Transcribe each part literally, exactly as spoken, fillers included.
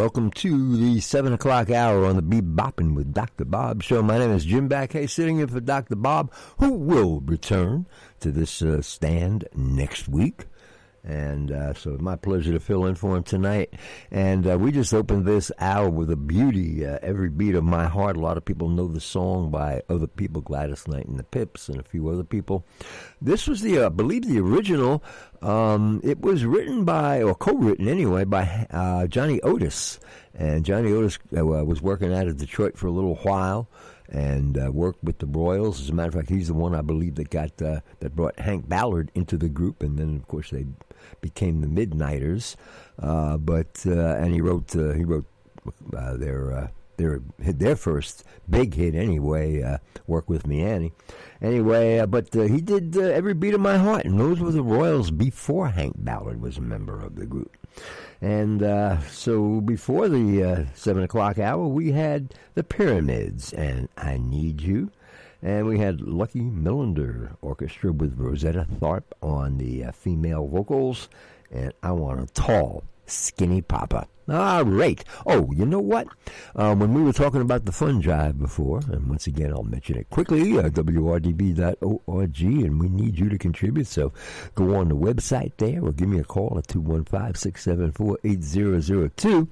welcome to the seven o'clock hour on the Bebopping with Doctor Bob show. My name is Jim Backhay, sitting in for Doctor Bob, who will return to this uh, stand next week. And uh, so it's my pleasure to fill in for him tonight. And uh, we just opened this hour with a beauty, uh, Every Beat of My Heart. A lot of people know the song by other people, Gladys Knight and the Pips and a few other people. This was the, uh, I believe, the original. Um, it was written by, or co-written anyway, by uh, Johnny Otis. And Johnny Otis uh, was working out of Detroit for a little while and uh, worked with the Royals. As a matter of fact, he's the one, I believe, that got uh, that brought Hank Ballard into the group. And then, of course, they became the Midnighters. Uh, but uh, and he wrote uh, he wrote uh, their uh, their their first big hit anyway. Uh, Work With Me, Annie. Anyway, uh, but uh, he did uh, Every Beat of My Heart, and those were the Royals before Hank Ballard was a member of the group. And uh, so before the uh, seven o'clock hour, we had the Pyramids and I Need You. And we had Lucky Millinder Orchestra with Rosetta Tharpe on the uh, female vocals. And I Want a Tall, Skinny Papa. All right. Oh, you know what? Uh, when we were talking about the fund drive before, and once again, I'll mention it quickly, uh, W R D B dot org, and we need you to contribute. So go on the website there or give me a call at two one five, six seven four, eight zero zero two.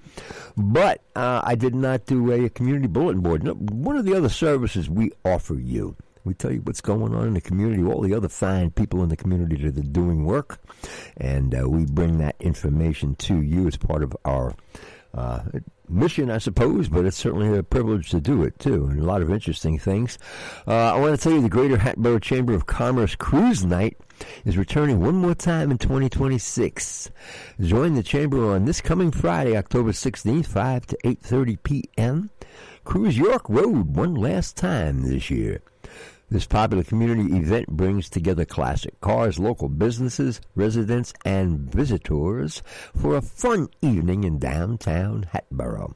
But uh, I did not do a community bulletin board. No, one of the other services we offer you. We tell you what's going on in the community, all the other fine people in the community that are doing work, and uh, we bring that information to you as part of our uh, mission, I suppose, but it's certainly a privilege to do it, too, and a lot of interesting things. Uh, I want to tell you the Greater Hatboro Chamber of Commerce Cruise Night is returning one more time in twenty twenty-six. Join the Chamber on this coming Friday, October sixteenth, five to eight thirty p.m. Cruise York Road one last time this year. This popular community event brings together classic cars, local businesses, residents, and visitors for a fun evening in downtown Hatboro.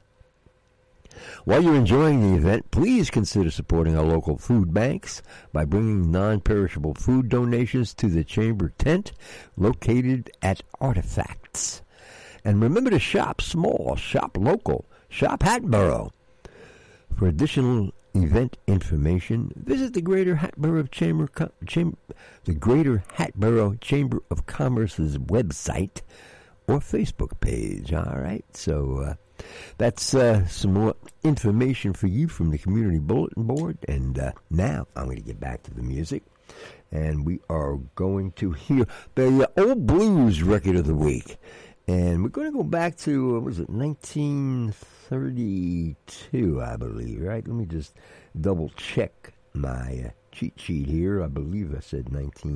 While you're enjoying the event, please consider supporting our local food banks by bringing non-perishable food donations to the Chamber tent located at Artifacts. And remember to shop small, shop local, shop Hatboro. For additional event information, visit the Greater Hatboro Chamber, Chamber, the Greater Hatboro Chamber of Commerce's website or Facebook page. All right, so uh, that's uh, some more information for you from the Community Bulletin Board. And uh, now I'm going to get back to the music, and we are going to hear the uh, Old Blues Record of the Week. And we're going to go back to, what was it, nineteen thirty-two, I believe, right? Let me just double check my uh, cheat sheet here. I believe I said nineteen